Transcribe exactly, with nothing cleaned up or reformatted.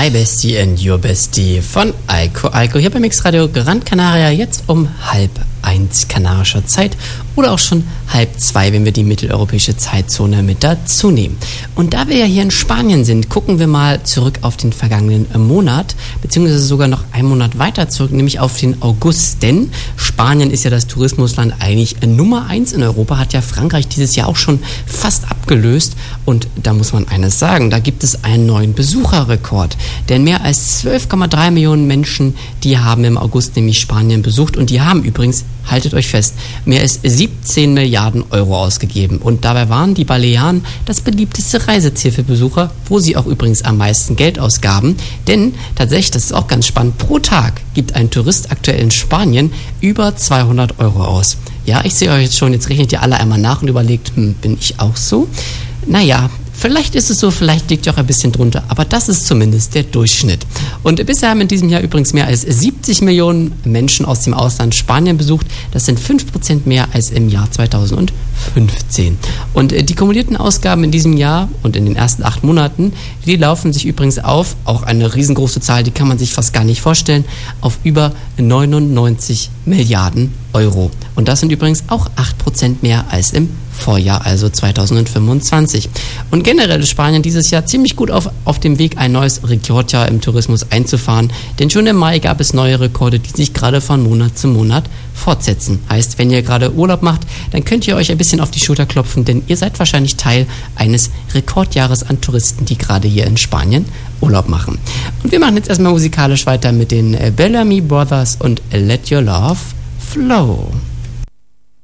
My Bestie and Your Bestie von Eiko Eiko hier beim Mixradio Gran Canaria, jetzt um halb eins kanarischer Zeit oder auch schon halb zwei, wenn wir die mitteleuropäische Zeitzone mit dazu nehmen. Und da wir ja hier in Spanien sind, gucken wir mal zurück auf den vergangenen Monat, beziehungsweise sogar noch einen Monat weiter zurück, nämlich auf den August, denn Spanien ist ja das Tourismusland eigentlich Nummer eins in Europa, hat ja Frankreich dieses Jahr auch schon fast abgelöst und da muss man eines sagen, da gibt es einen neuen Besucherrekord, denn mehr als zwölf Komma drei Millionen Menschen, die haben im August nämlich Spanien besucht und die haben übrigens, haltet euch fest, mehr als siebzehn Milliarden Euro ausgegeben. Und dabei waren die Balearen das beliebteste Reiseziel für Besucher, wo sie auch übrigens am meisten Geld ausgaben. Denn tatsächlich, das ist auch ganz spannend, pro Tag gibt ein Tourist aktuell in Spanien über zweihundert Euro aus. Ja, ich sehe euch jetzt schon, jetzt rechnet ihr alle einmal nach und überlegt, hm, bin ich auch so? Naja, vielleicht ist es so, vielleicht liegt ihr auch ein bisschen drunter, aber das ist zumindest der Durchschnitt. Und bisher haben in diesem Jahr übrigens mehr als siebzig Millionen Menschen aus dem Ausland Spanien besucht. Das sind fünf Prozent mehr als im Jahr zweitausendfünfzehn. Und die kumulierten Ausgaben in diesem Jahr und in den ersten acht Monaten, die laufen sich übrigens auf, auch eine riesengroße Zahl, die kann man sich fast gar nicht vorstellen, auf über neunundneunzig Milliarden Euro. Und das sind übrigens auch acht Prozent mehr als im Vorjahr, also zweitausendfünfundzwanzig. Und generell ist Spanien dieses Jahr ziemlich gut auf, auf dem Weg, ein neues Rekordjahr im Tourismus einzufahren. Denn schon im Mai gab es neue Rekorde, die sich gerade von Monat zu Monat fortsetzen. Heißt, wenn ihr gerade Urlaub macht, dann könnt ihr euch ein bisschen auf die Schulter klopfen, denn ihr seid wahrscheinlich Teil eines Rekordjahres an Touristen, die gerade hier in Spanien Urlaub machen. Und wir machen jetzt erstmal musikalisch weiter mit den Bellamy Brothers und Let Your Love Flow.